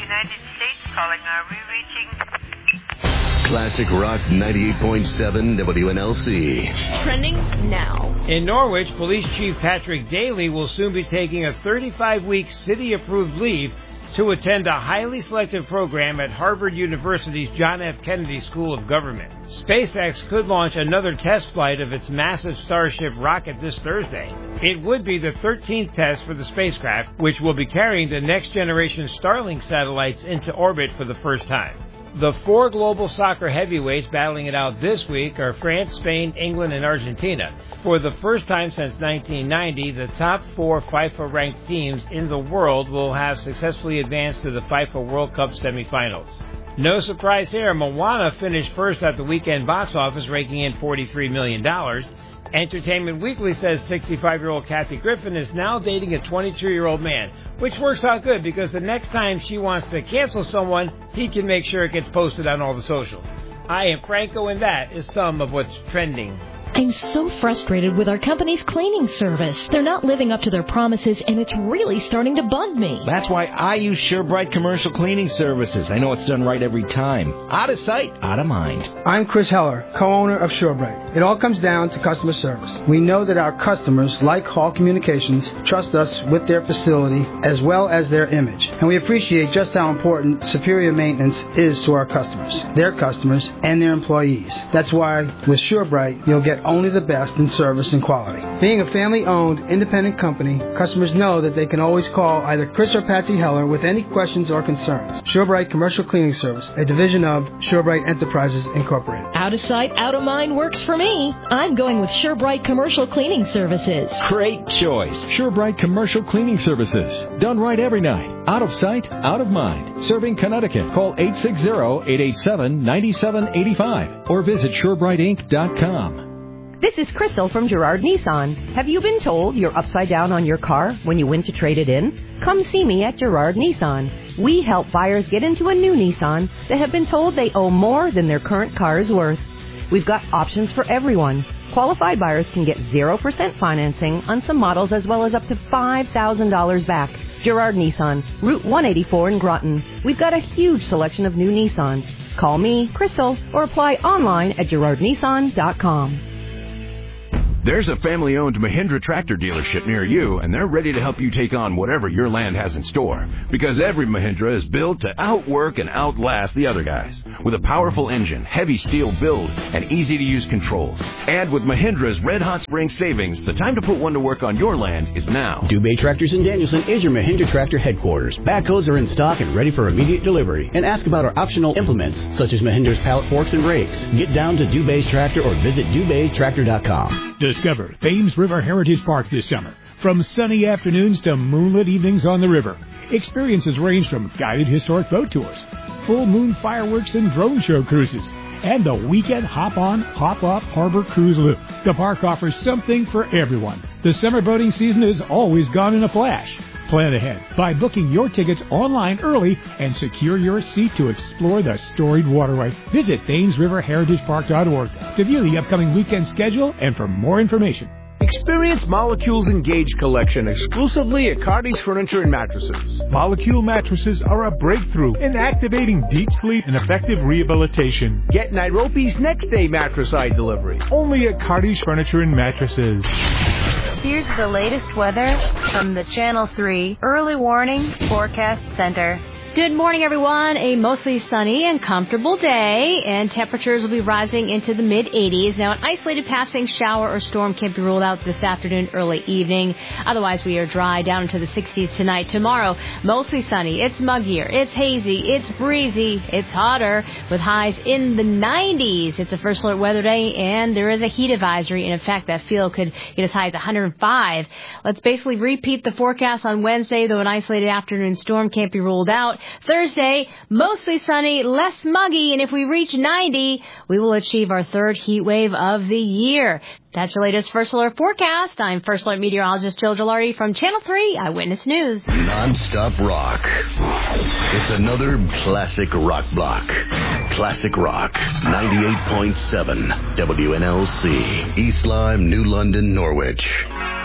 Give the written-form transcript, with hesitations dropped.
United States calling. Are we reaching? Classic Rock 98.7 WNLC. Trending now. In Norwich, Police Chief Patrick Daly will soon be taking a 35-week city-approved leave to attend a highly selective program at Harvard University's John F. Kennedy School of Government. SpaceX could launch another test flight of its massive Starship rocket this Thursday. It would be the 13th test for the spacecraft, which will be carrying the next-generation Starlink satellites into orbit for the first time. The four global soccer heavyweights battling it out this week are France, Spain, England, and Argentina. For the first time since 1990, the top four FIFA-ranked teams in the world will have successfully advanced to the FIFA World Cup semifinals. No surprise here, Moana finished first at the weekend box office, raking in $43 million. Entertainment Weekly says 65-year-old Kathy Griffin is now dating a 22-year-old man, which works out good because the next time she wants to cancel someone, he can make sure it gets posted on all the socials. I am Franco, and that is some of what's trending. I'm so frustrated with our company's cleaning service. They're not living up to their promises, and it's really starting to bug me. That's why I use SureBright Commercial Cleaning Services. I know it's done right every time. Out of sight, out of mind. I'm Chris Heller, co-owner of SureBright. It all comes down to customer service. We know that our customers, like Hall Communications, trust us with their facility as well as their image. And we appreciate just how important superior maintenance is to our customers, their customers, and their employees. That's why with SureBright, you'll get only the best in service and quality. Being a family-owned, independent company, customers know that they can always call either Chris or Patsy Heller with any questions or concerns. SureBright Commercial Cleaning Service, a division of SureBright Enterprises, Incorporated. Out of sight, out of mind works for me. I'm going with SureBright Commercial Cleaning Services. Great choice. SureBright Commercial Cleaning Services. Done right every night. Out of sight, out of mind. Serving Connecticut. Call 860-887-9785 or visit SureBrightInc.com. This is Crystal from Girard Nissan. Have you been told you're upside down on your car when you went to trade it in? Come see me at Girard Nissan. We help buyers get into a new Nissan that have been told they owe more than their current car is worth. We've got options for everyone. Qualified buyers can get 0% financing on some models as well as up to $5,000 back. Girard Nissan, Route 184 in Groton. We've got a huge selection of new Nissans. Call me, Crystal, or apply online at GirardNissan.com. There's a family-owned Mahindra tractor dealership near you, and they're ready to help you take on whatever your land has in store. Because every Mahindra is built to outwork and outlast the other guys. With a powerful engine, heavy steel build, and easy-to-use controls. And with Mahindra's red-hot spring savings, the time to put one to work on your land is now. Dubé Tractors in Danielson is your Mahindra tractor headquarters. Backhoes are in stock and ready for immediate delivery. And ask about our optional implements, such as Mahindra's pallet forks and rakes. Get down to Dubé's Tractor or visit Dubé'sTractor.com. Discover Thames River Heritage Park this summer. From sunny afternoons to moonlit evenings on the river. Experiences range from guided historic boat tours, full moon fireworks and drone show cruises, and the weekend hop-on, hop-off harbor cruise loop. The park offers something for everyone. The summer boating season is always gone in a flash. Plan ahead by booking your tickets online early and secure your seat to explore the storied waterway. Visit ThamesRiverHeritagePark.org to view the upcoming weekend schedule and for more information. Experience Molecule's Engage collection exclusively at Cardi's Furniture and Mattresses. Molecule mattresses are a breakthrough in activating deep sleep and effective rehabilitation. Get Nairobi's next day mattress eye delivery. Only at Cardi's Furniture and Mattresses. Here's the latest weather from the Channel 3 Early Warning Forecast Center. Good morning, everyone. A mostly sunny and comfortable day, and temperatures will be rising into the mid-80s. Now, an isolated passing shower or storm can be ruled out this afternoon, early evening. Otherwise, we are dry down into the 60s tonight. Tomorrow, mostly sunny. It's muggier. It's hazy. It's breezy. It's hotter with highs in the 90s. It's a first alert weather day, and there is a heat advisory. And in fact, that field could get as high as 105. Let's basically repeat the forecast on Wednesday, though an isolated afternoon storm can't be ruled out. Thursday, mostly sunny, less muggy, and if we reach 90, we will achieve our third heat wave of the year. That's your latest First Alert forecast. I'm First Alert meteorologist Jill Gilardi from Channel 3 Eyewitness News. Non-stop rock. It's another classic rock block. Classic Rock, 98.7 WNLC, East Lyme, New London, Norwich.